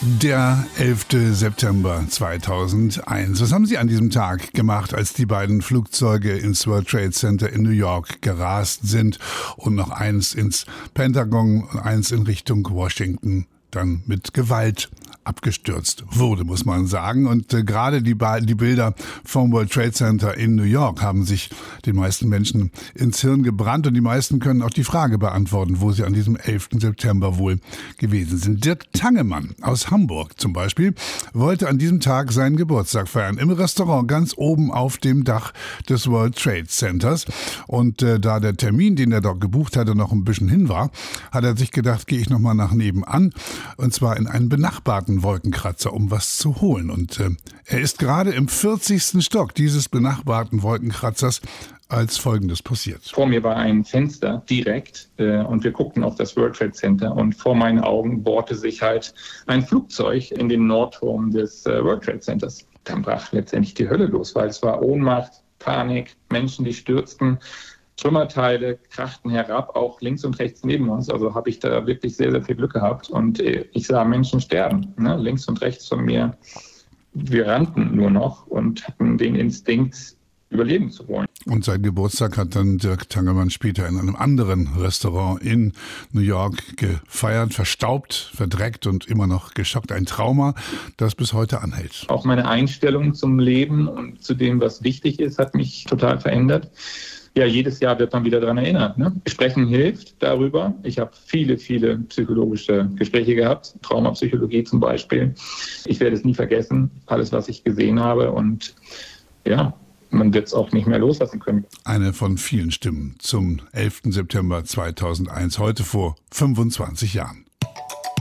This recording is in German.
Der 11. September 2001. Was haben Sie an diesem Tag gemacht, als die beiden Flugzeuge ins World Trade Center in New York gerast sind und noch eins ins Pentagon und eins in Richtung Washington dann mit Gewalt abgestürzt wurde, muss man sagen. Und gerade die Bilder vom World Trade Center in New York haben sich den meisten Menschen ins Hirn gebrannt. Und die meisten können auch die Frage beantworten, wo sie an diesem 11. September wohl gewesen sind. Dirk Tangemann aus Hamburg zum Beispiel wollte an diesem Tag seinen Geburtstag feiern. Im Restaurant ganz oben auf dem Dach des World Trade Centers. Und da der Termin, den er dort gebucht hatte, noch ein bisschen hin war, hat er sich gedacht, gehe ich nochmal nach nebenan. Und zwar in einen benachbarten Wolkenkratzer, um was zu holen. Und er ist gerade im 40. Stock dieses benachbarten Wolkenkratzers, als Folgendes passiert. Vor mir war ein Fenster direkt und wir guckten auf das World Trade Center und vor meinen Augen bohrte sich halt ein Flugzeug in den Nordturm des World Trade Centers. Dann brach letztendlich die Hölle los, weil es war Ohnmacht, Panik, Menschen, die stürzten. Trümmerteile krachten herab, auch links und rechts neben uns. Also habe ich da wirklich sehr, sehr viel Glück gehabt. Und ich sah Menschen sterben, ne? Links und rechts von mir. Wir rannten nur noch und hatten den Instinkt, überleben zu wollen. Und seinen Geburtstag hat dann Dirk Tangemann später in einem anderen Restaurant in New York gefeiert, verstaubt, verdreckt und immer noch geschockt. Ein Trauma, das bis heute anhält. Auch meine Einstellung zum Leben und zu dem, was wichtig ist, hat mich total verändert. Ja, jedes Jahr wird man wieder daran erinnert. Ne? Sprechen hilft darüber. Ich habe viele psychologische Gespräche gehabt, Traumapsychologie zum Beispiel. Ich werde es nie vergessen, alles, was ich gesehen habe. Und ja, man wird es auch nicht mehr loslassen können. Eine von vielen Stimmen zum 11. September 2001, heute vor 25 Jahren.